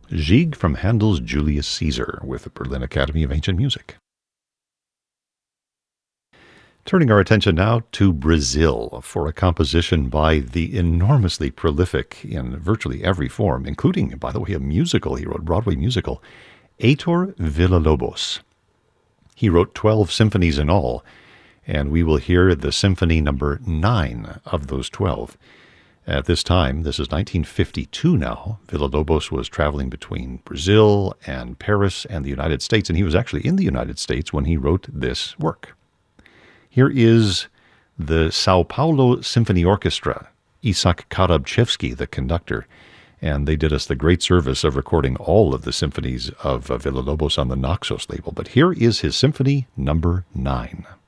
Gigue from Handel's Julius Caesar with the Berlin Academy of Ancient Music. Turning our attention now to Brazil for a composition by the enormously prolific in virtually every form, including, by the way, a musical he wrote, Broadway musical, Heitor Villa-Lobos. He wrote 12 symphonies in all, and we will hear the symphony number 9 of those 12. At this time, this is 1952 now, Villa-Lobos was traveling between Brazil and Paris and the United States, and he was actually in the United States when he wrote this work. Here is the Sao Paulo Symphony Orchestra, Isak Karabchevsky, the conductor, and they did us the great service of recording all of the symphonies of Villa-Lobos on the Naxos label. But here is his symphony number 9.